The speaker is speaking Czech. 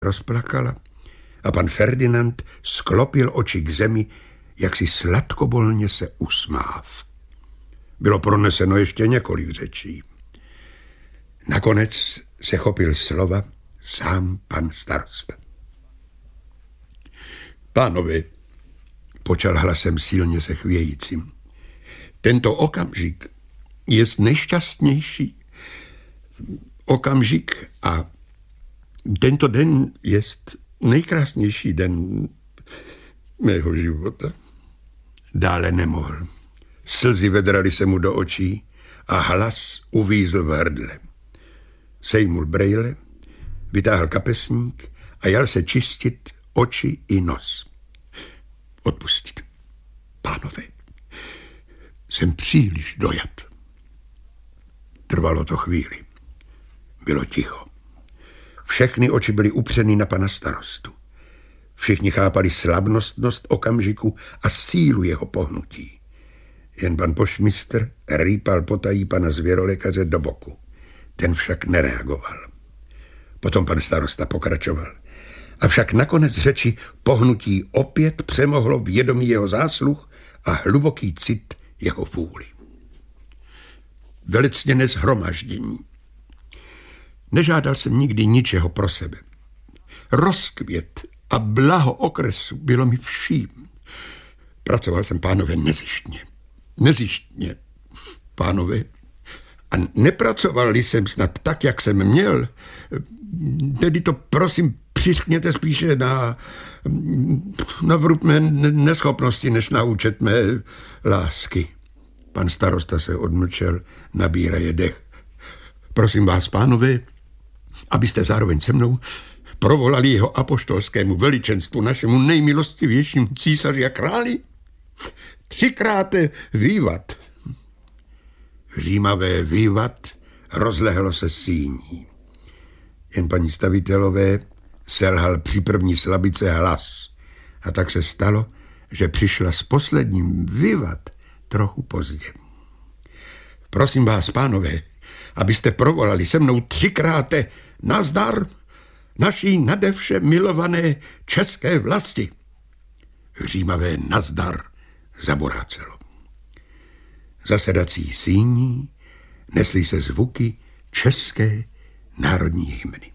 rozplakala a pan Ferdinand sklopil oči k zemi, jak si sladkobolně se usmáv. Bylo proneseno ještě několik řečí. Nakonec se chopil slova sám pan starosta. Pánovi, počal hlasem silně se chvějícím, tento okamžik je nejšťastnější okamžik a tento den je nejkrásnější den mého života. Dále nemohl. Slzy vedraly se mu do očí a hlas uvízl v hrdle. Sejmul brejle, vytáhl kapesník a jal se čistit oči i nos. Odpustit. Pánové, jsem příliš dojat. Trvalo to chvíli. Bylo ticho. Všechny oči byly upřeny na pana starostu. Všichni chápali slavnostnost okamžiku a sílu jeho pohnutí. Jen pan pošmistr rýpal potají pana zvěrolékaře do boku. Ten však nereagoval. Potom pan starosta pokračoval. Avšak nakonec řeči pohnutí opět přemohlo vědomí jeho zásluh a hluboký cit jeho vůli. Velecněné shromáždění. Nežádal jsem nikdy ničeho pro sebe. Rozkvět a blaho okresu bylo mi vším. Pracoval jsem, pánové, nezištně, pánové. A nepracoval-li jsem snad tak, jak jsem měl, tedy to prosím přiskněte spíše na vrub mé neschopnosti, než na účet mé lásky. Pan starosta se odmlčel, nabíraje dech. Prosím vás, pánové, abyste zároveň se mnou provolali jeho apoštolskému veličenstvu, našemu nejmilostivějšímu císaři a králi 3krát vývat. Římavé vývat rozlehlo se síní. Jen paní stavitelové selhal při první slabice hlas a tak se stalo, že přišla s posledním vývat trochu pozdě. Prosím vás, pánové, abyste provolali se mnou 3krát nazdar naší nadevše milované české vlasti. Římavé nazdar zaborácelo. Zasedací síní nesly se zvuky české národní hymny.